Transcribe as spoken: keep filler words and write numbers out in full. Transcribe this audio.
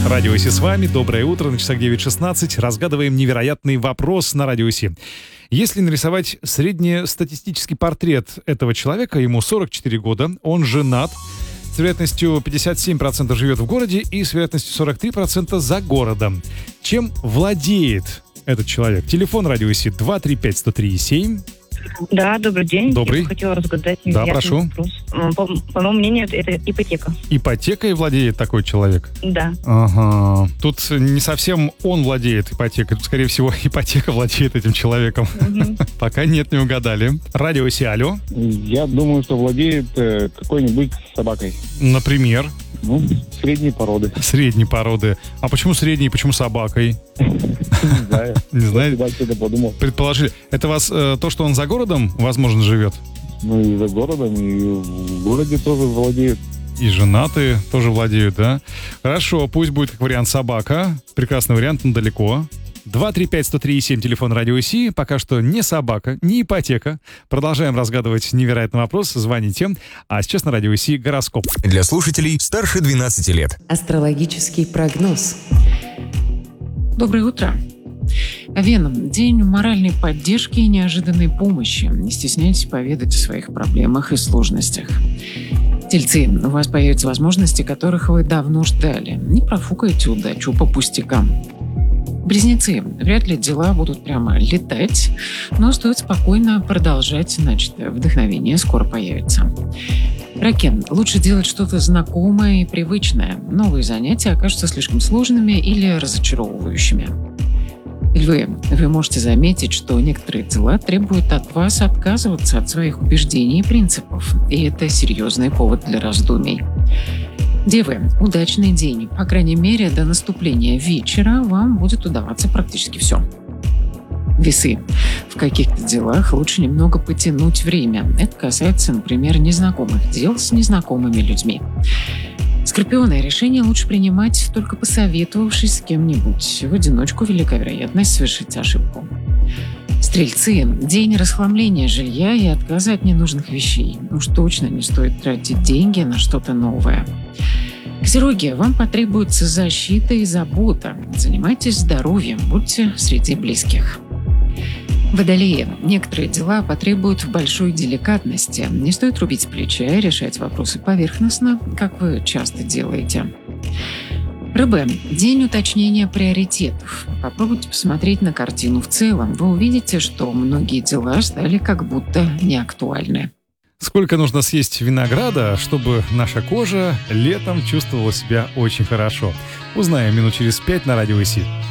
Радио Си с вами. Доброе утро. На часах девять шестнадцать. Разгадываем невероятный вопрос на Радио Си. Если нарисовать среднестатистический портрет этого человека, ему сорок четыре года, он женат, с вероятностью пятьдесят семь процентов живет в городе и с вероятностью сорок три процента за городом. Чем владеет этот человек? Телефон Радио Си два три пять сто три семь. Да, добрый день. Добрый. Я бы хотела разгадать Да, прошу. вопрос. По, по моему мнению, это ипотека. Ипотекой владеет такой человек? Да. Ага. Тут не совсем он владеет ипотекой. Тут, скорее всего, ипотека владеет этим человеком. Мгм. Пока нет, не угадали. Радио Си, алло. Я думаю, что владеет э, какой-нибудь собакой. Например, Ну, средней породы. средней породы. А почему средней, почему собакой? Не знаю. Не знаю. Я что-то подумал. Предположили. Это вас э, то, что он за городом, возможно, живет? Ну, и за городом, и в городе тоже владеет. И женатые тоже владеют, да? Хорошо, пусть будет как вариант собака. Прекрасный вариант, но далеко. два три пять сто три семь, телефон Радио Си. Пока что не собака, не ипотека. Продолжаем разгадывать невероятный вопрос. Звоните. А сейчас на Радио Си гороскоп. Для слушателей старше двенадцати лет. Астрологический прогноз. Доброе утро. Веном. День моральной поддержки и неожиданной помощи. Не стесняйтесь поведать о своих проблемах и сложностях. Тельцы. У вас появятся возможности, которых вы давно ждали. Не профукайте удачу по пустякам. Близнецы. Вряд ли дела будут прямо летать, но стоит спокойно продолжать начатое. Вдохновение скоро появится. Раки. Лучше делать что-то знакомое и привычное. Новые занятия окажутся слишком сложными или разочаровывающими. Львы. Вы можете заметить, что некоторые дела требуют от вас отказываться от своих убеждений и принципов, и это серьезный повод для раздумий. Девы. Удачный день. По крайней мере, до наступления вечера вам будет удаваться практически все. Весы. В каких-то делах лучше немного потянуть время. Это касается, например, незнакомых дел с незнакомыми людьми. Скорпионы. Решение лучше принимать, только посоветовавшись с кем-нибудь. В одиночку велика вероятность совершить ошибку. Стрельцы. День расхламления жилья и отказа от ненужных вещей. Уж точно не стоит тратить деньги на что-то новое. Козероги. Вам потребуется защита и забота. Занимайтесь здоровьем, будьте среди близких. Водолеи. Некоторые дела потребуют большой деликатности. Не стоит рубить с плеча и решать вопросы поверхностно, как вы часто делаете. Рыбы. День уточнения приоритетов. Попробуйте посмотреть на картину в целом. Вы увидите, что многие дела стали как будто неактуальны. Сколько нужно съесть винограда, чтобы наша кожа летом чувствовала себя очень хорошо? Узнаем минут через пять на Радио Си.